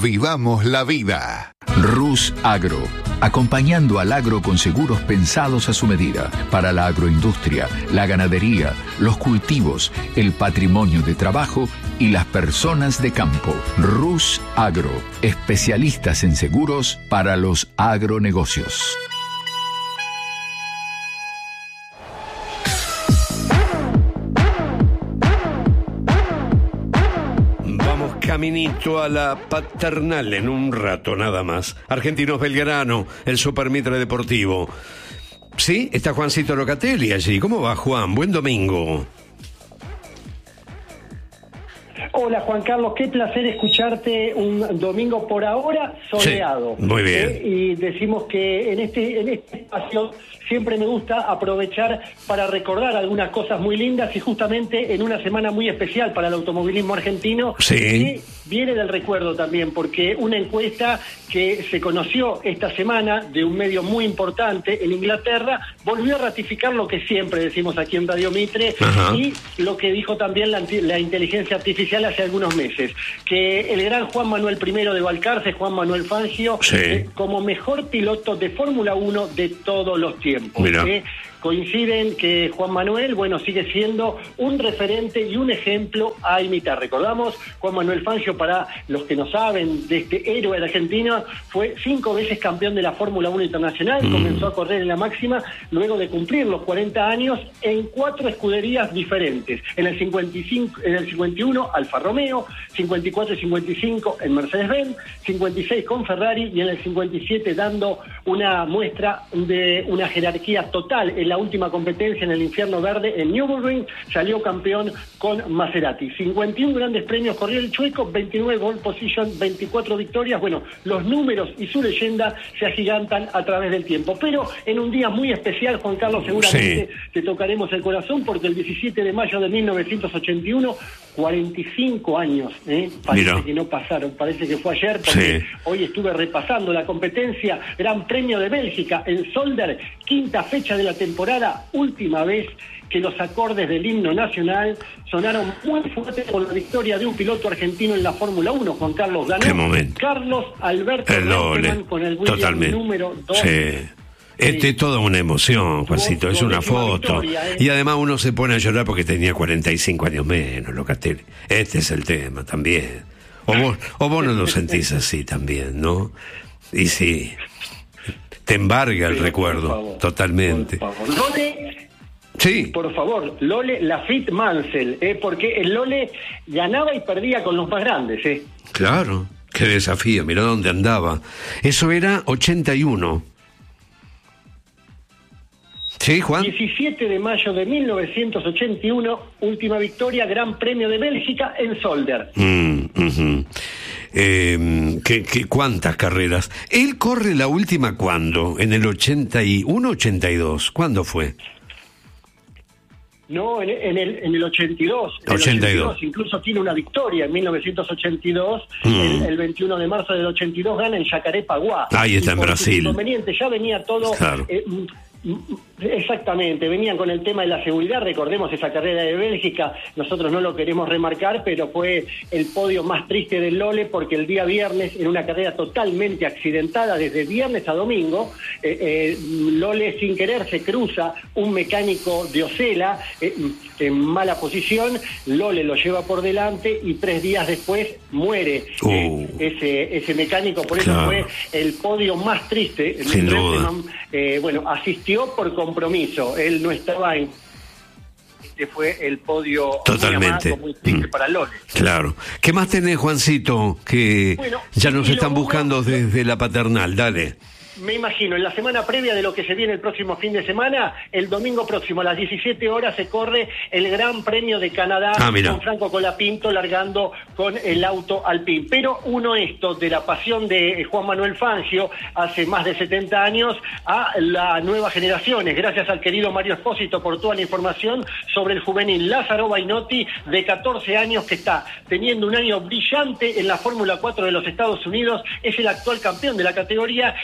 Vivamos la vida. Rus Agro, acompañando al agro con seguros pensados a su medida, para la agroindustria, la ganadería, los cultivos, el patrimonio de trabajo y las personas de campo. Rus Agro, especialistas en seguros para los agronegocios. Caminito a la paternal en un rato nada más. Argentinos Belgrano, el Supermitre Deportivo. Sí, está Juancito Locatelli allí. ¿Cómo va, Juan? Buen domingo. Hola Juan Carlos, qué placer escucharte un domingo por ahora soleado. Sí, muy bien. Y decimos que en este espacio siempre me gusta aprovechar para recordar algunas cosas muy lindas y justamente en una semana muy especial para el automovilismo argentino. Sí. Que viene del recuerdo también, porque una encuesta que se conoció esta semana de un medio muy importante en Inglaterra volvió a ratificar lo que siempre decimos aquí en Radio Mitre. Ajá. Y lo que dijo también la inteligencia artificial hace algunos meses, que el gran Juan Manuel I de Balcarce, Juan Manuel Fangio, sí, como mejor piloto de Fórmula 1 de todos los tiempos. Coinciden que Juan Manuel, sigue siendo un referente y un ejemplo a imitar. Recordamos, Juan Manuel Fangio, para los que no saben, de este héroe de Argentina, fue 5 veces campeón de la Fórmula 1 internacional, comenzó a correr en la máxima luego de cumplir los 40 años en 4 escuderías diferentes. En el 51, Alfa Romeo, 54 y 55 en Mercedes-Benz, 56 con Ferrari y en el 57 dando una muestra de una jerarquía total en la última competencia en el Infierno Verde en Nürburgring, salió campeón con Maserati. 51 grandes premios corrió el chueco, 29 pole position, 24 victorias. Los números y su leyenda se agigantan a través del tiempo. Pero en un día muy especial, Juan Carlos, seguramente te tocaremos el corazón, porque el 17 de mayo de 1981, 45 años, parece que no pasaron, parece que fue ayer, porque hoy estuve repasando la competencia. Gran Premio de Bélgica en Zolder, 5ª fecha de la temporada, última vez que los acordes del himno nacional sonaron muy fuerte con la victoria de un piloto argentino en la Fórmula 1. Juan Carlos, ganó Carlos Alberto Reutemann con el Williams número 2. Es toda una emoción, Juancito, es una foto. Victoria, Y además uno se pone a llorar porque tenía 45 años menos, Locatelli. Este es el tema también. O vos no lo sentís así también, ¿no? Y sí, te embarga el recuerdo, por favor, totalmente. Por favor. Por favor, Lole Lafitte Mansell, porque el Lole ganaba y perdía con los más grandes. Claro, qué desafío, mirá dónde andaba. Eso era 81. Sí, Juan. 17 de mayo de 1981, última victoria, Gran Premio de Bélgica en Zolder. ¿Cuántas carreras? ¿Él corre la última cuándo? ¿En el 81, 82? ¿Cuándo fue? No, en el 82. 82. Incluso tiene una victoria en 1982. El 21 de marzo del 82 gana en Jacarepaguá. Ahí está, en Brasil. Inconveniente, ya venía todo... Claro. Exactamente, venían con el tema de la seguridad. Recordemos esa carrera de Bélgica, nosotros no lo queremos remarcar, pero fue el podio más triste del Lole, porque el día viernes, en una carrera totalmente accidentada, desde viernes a domingo, Lole sin querer se cruza un mecánico de Osela en mala posición, Lole lo lleva por delante y 3 días después muere ese mecánico. Por eso fue el podio más triste. Sin duda. Asistió por compromiso, él no estaba en... Este fue el podio totalmente muy triste para Lole. Claro. ¿Qué más tenés, Juancito? Que ya nos están buscando desde la paternal, dale. Me imagino, en la semana previa de lo que se viene el próximo fin de semana, el domingo próximo a las 17 horas se corre el Gran Premio de Canadá con Franco Colapinto largando con el auto Alpine. Pero uno esto de la pasión de Juan Manuel Fangio hace más de 70 años a las nuevas generaciones, gracias al querido Mario Espósito por toda la información sobre el juvenil Lázaro Bainotti, de 14 años, que está teniendo un año brillante en la Fórmula 4 de los Estados Unidos, es el actual campeón de la categoría y este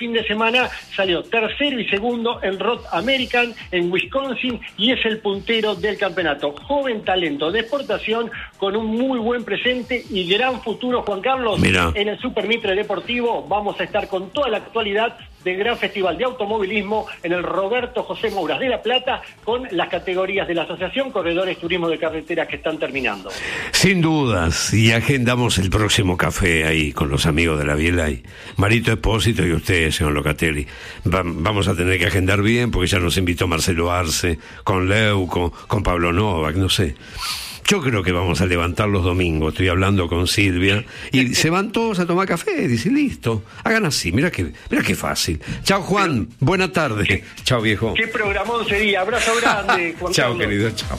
fin de semana salió tercero y segundo en Road American en Wisconsin y es el puntero del campeonato. Joven talento de exportación con un muy buen presente y gran futuro, Juan Carlos. Mirá. En el Super Mitre Deportivo vamos a estar con toda la actualidad del gran festival de automovilismo en el Roberto José Mouras de La Plata, con las categorías de la Asociación Corredores Turismo de Carreteras que están terminando. Sin dudas, y agendamos el próximo café ahí con los amigos de la Biela y Marito Espósito y usted, señor Locatelli. Vamos a tener que agendar bien porque ya nos invitó Marcelo Arce, con Leuco, con Pablo Novak, no sé. Yo creo que vamos a levantar los domingos, estoy hablando con Silvia, y se van todos a tomar café, dice, listo, hagan así, mira qué fácil. Chao, Juan, buena tarde. Chao, viejo. Qué programón sería, abrazo grande, Juan Chao, Carlos. querido, chao.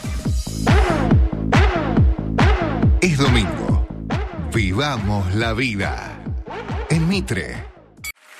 Es domingo. Vivamos la vida. En Mitre.